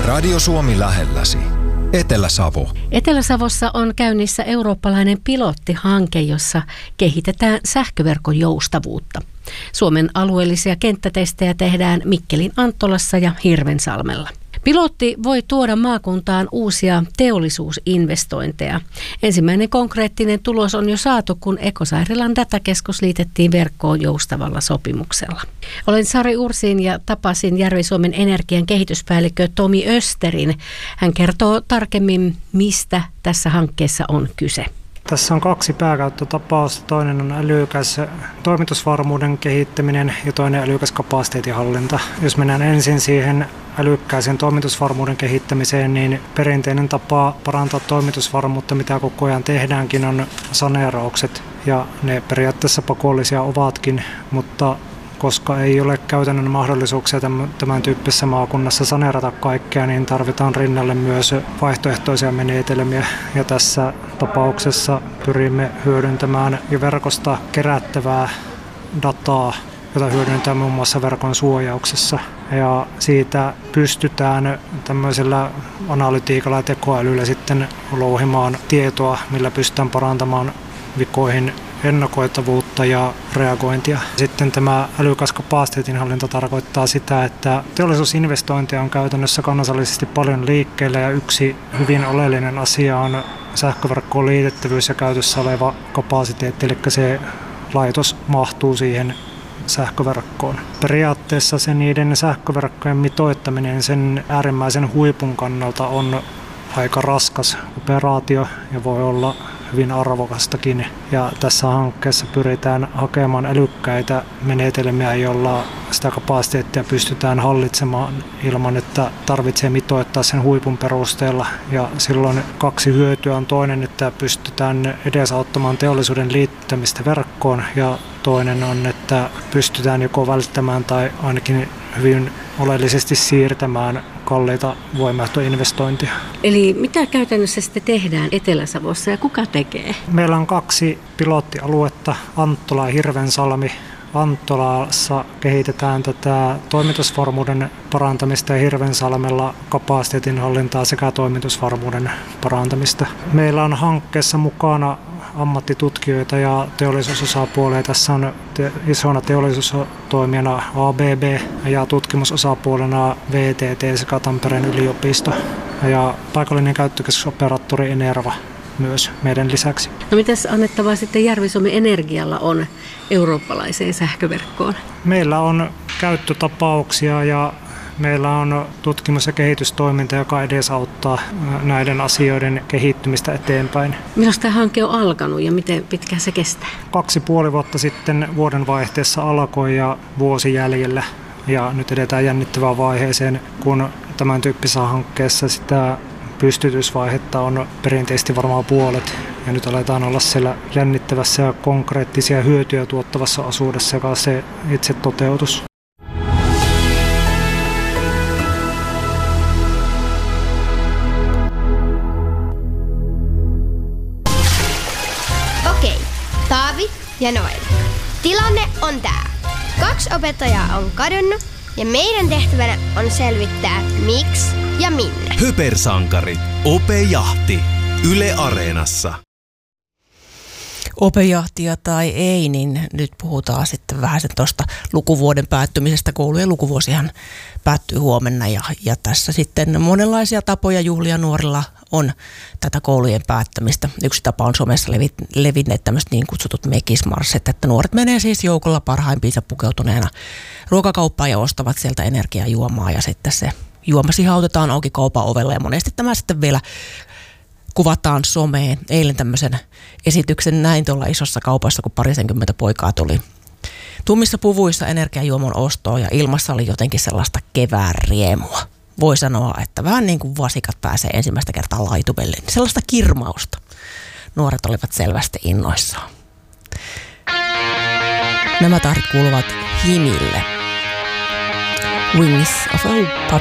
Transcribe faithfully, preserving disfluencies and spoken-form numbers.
Radio Suomi lähelläsi. Etelä-Savo. Etelä-Savossa on käynnissä eurooppalainen pilottihanke, jossa kehitetään sähköverkon joustavuutta. Suomen alueellisia kenttätestejä tehdään Mikkelin Anttolassa ja Hirvensalmella. Pilotti voi tuoda maakuntaan uusia teollisuusinvestointeja. Ensimmäinen konkreettinen tulos on jo saatu, kun Ekosairilan datakeskus liitettiin verkkoon joustavalla sopimuksella. Olen Sari Ursin ja tapasin Järvi-Suomen energian kehityspäällikkö Tomi Österin. Hän kertoo tarkemmin, mistä tässä hankkeessa on kyse. Tässä on kaksi pääkäyttötapausta. Toinen on älykäs toimitusvarmuuden kehittäminen ja toinen älykäs kapasiteetinhallinta. Jos mennään ensin siihen älykkääseen toimitusvarmuuden kehittämiseen, niin perinteinen tapa parantaa toimitusvarmuutta, mitä koko ajan tehdäänkin, on saneeraukset. Ja ne periaatteessa pakollisia ovatkin, mutta koska ei ole käytännön mahdollisuuksia tämän tyyppisessä maakunnassa saneerata kaikkea, niin tarvitaan rinnalle myös vaihtoehtoisia menetelmiä. Ja tässä tapauksessa pyrimme hyödyntämään jo verkosta kerättävää dataa, jota hyödynnetään muun muassa verkon suojauksessa. Ja siitä pystytään tämmöisellä analytiikalla ja tekoälyllä sitten louhimaan tietoa, millä pystytään parantamaan vikoihin ennakoitavuutta ja reagointia. Sitten tämä älykäs kapasiteetinhallinta tarkoittaa sitä, että teollisuusinvestointia on käytännössä kansallisesti paljon liikkeellä ja yksi hyvin oleellinen asia on sähköverkkoon liitettävyys ja käytössä oleva kapasiteetti, eli se laitos mahtuu siihen sähköverkkoon. Periaatteessa se niiden sähköverkkojen mitoittaminen sen äärimmäisen huipun kannalta on aika raskas operaatio ja voi olla hyvin arvokastakin. Ja tässä hankkeessa pyritään hakemaan älykkäitä menetelmiä, joilla sitä kapasiteettia pystytään hallitsemaan ilman, että tarvitsee mitoittaa sen huipun perusteella. Ja silloin kaksi hyötyä on toinen, että pystytään edesauttamaan teollisuuden liittämistä verkkoon ja toinen on, että pystytään joko välttämään tai ainakin hyvin oleellisesti siirtämään kalliita voimaehtoinvestointia. Eli mitä käytännössä sitten tehdään Etelä-Savossa ja kuka tekee? Meillä on kaksi pilottialuetta, Anttola ja Hirvensalmi. Anttolassa kehitetään tätä toimitusvarmuuden parantamista ja Hirvensalmella kapasiteetinhallintaa sekä toimitusvarmuuden parantamista. Meillä on hankkeessa mukana ammattitutkijoita ja teollisuusosapuolia. Tässä on te- isona teollisuustoimijana A B B ja tutkimusosapuolena V T T sekä Tampereen yliopisto ja paikallinen käyttökeskusoperaattori Enerva myös meidän lisäksi. No mitäs annettavaa sitten Järvi-Suomen Energialla on eurooppalaiseen sähköverkkoon? Meillä on käyttötapauksia ja meillä on tutkimus- ja kehitystoiminta, joka edesauttaa näiden asioiden kehittymistä eteenpäin. Milloin tämä hanke on alkanut ja miten pitkään se kestää? Kaksi puoli vuotta sitten vuodenvaihteessa alkoi ja vuosi jäljellä. Ja nyt edetään jännittävään vaiheeseen, kun tämän tyyppisessä hankkeessa sitä pystytysvaihetta on perinteisesti varmaan puolet. Ja nyt aletaan olla siellä jännittävässä ja konkreettisia hyötyjä tuottavassa osuudessa, joka on se itse toteutus. Okei, Taavi ja Noel. Tilanne on tää. Kaksi opettajaa on kadonnut ja meidän tehtävänä on selvittää miksi ja minne. Höpersankari. Opejahti. Yle Areenassa. Opejahtia tai ei, niin nyt puhutaan sitten vähän sen tuosta lukuvuoden päättymisestä. Koulujen lukuvuosihan päättyy huomenna ja, ja tässä sitten monenlaisia tapoja juhlia nuorilla on tätä koulujen päättämistä. Yksi tapa on somessa levi, levinneet tämmöiset niin kutsutut mekismarssit, että nuoret menee siis joukolla parhaimpiinsa pukeutuneena ruokakauppaan ja ostavat sieltä energiajuomaa ja sitten se juoma sihautetaan auki kaupan ovella ja monesti tämä sitten vielä kuvataan someen. Eilen tämmöisen esityksen näin tuolla isossa kaupassa, kun parisenkymmentä poikaa tuli tummissa puvuissa energiajuomon ostoon ja ilmassa oli jotenkin sellaista kevään riemua. Voi sanoa, että vähän niin kuin vasikat pääsee ensimmäistä kertaa laituvelle, niin sellaista kirmausta. Nuoret olivat selvästi innoissaan. Nämä tahdit kuuluvat Himille. Wings of Hope.